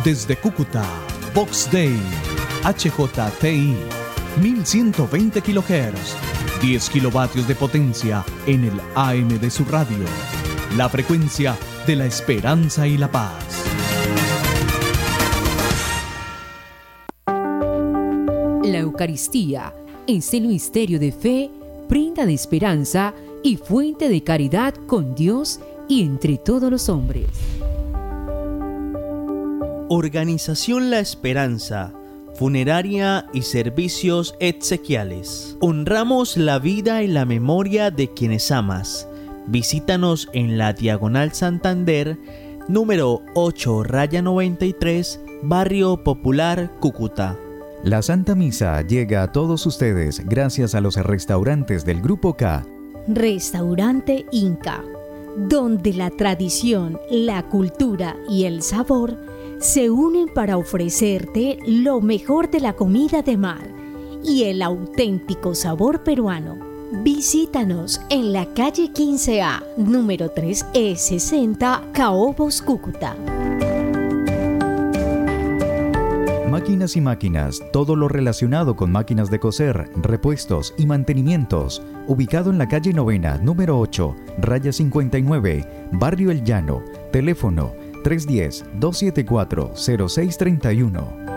Desde Cúcuta, Vox Day, HJTI, 1120 kHz, 10 kilovatios de potencia en el AM de su radio. La frecuencia de la esperanza y la paz. La Eucaristía es el misterio de fe, prenda de esperanza y fuente de caridad con Dios y entre todos los hombres. Organización La Esperanza, funeraria y servicios exequiales. Honramos la vida y la memoria de quienes amas. Visítanos en la Diagonal Santander, número 8-93, Barrio Popular, Cúcuta. La Santa Misa llega a todos ustedes gracias a los restaurantes del Grupo K. Restaurante Inca, donde la tradición, la cultura y el sabor se unen para ofrecerte lo mejor de la comida de mar y el auténtico sabor peruano. Visítanos en la calle 15A, número 3E60, Caobos, Cúcuta. Máquinas y máquinas, todo lo relacionado con máquinas de coser, repuestos y mantenimientos. Ubicado en la calle Novena, número 8, raya 59, Barrio El Llano. Teléfono 310-274-0631.